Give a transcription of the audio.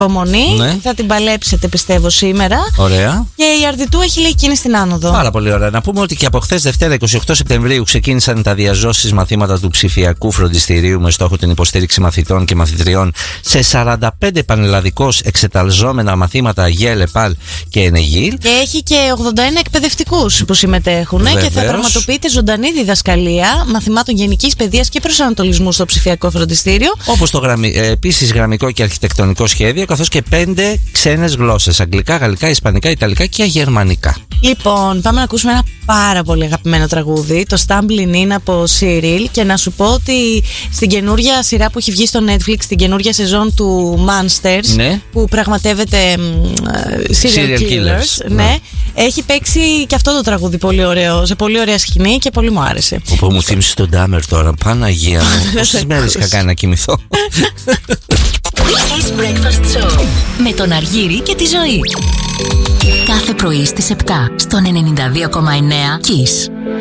υπομονή. Ναι. Θα την παλέψετε, πιστεύω, σήμερα. Ωραία. Και η Αρδιτού έχει λέει εκείνη στην άνοδο. Πάρα πολύ ωραία. Να πούμε ότι και από χθες Δευτέρα 28 Σεπτεμβρίου ξεκίνησαν τα διαζώσεις μαθήματα του ψηφιακού φροντιστηρίου με στόχο την υποστήριξη μαθητών και μαθητριών σε 45 πανελλαδικώς εξεταζόμενα μαθήματα ΓΕΛ, ΕΠΑΛ και ΕΝΕΓΙΛ. Και έχει και 81 εκπαιδευτικούς που συμμετέχουν. Βεβαίως. Και θα πραγματοποιείται ζωντανή διδασκαλία μαθημάτων γενικής παιδείας και προσανατολισμού στο ψηφιακό φροντιστήριο. Όπως επίσης γραμμικό και αρχιτεκτονικό σχέδιο, καθώς και 5 ξένες γλώσσες: αγγλικά, γαλλικά, ισπανικά, ιταλικά και γερμανικά. Λοιπόν, πάμε να ακούσουμε ένα πάρα πολύ αγαπημένο τραγούδι, το Stumbling In από Cyril. Και να σου πω ότι στην καινούργια σειρά που έχει βγει στο Netflix, στην καινούργια σεζόν του Monsters, Ναι. που πραγματεύεται serial killers, ναι, έχει παίξει και αυτό το τραγούδι πολύ ωραίο, σε πολύ ωραία σκηνή και πολύ μου άρεσε. Όπου μου θύμισε τον Ντάμερ τώρα, Παναγία μου. Πόσες μέρες είχα κάνει να κοιμηθώ. Kiss Breakfast Show με τον Αργύρη και τη Ζωή. Κάθε πρωί στις 7 στον 92,9 Kiss.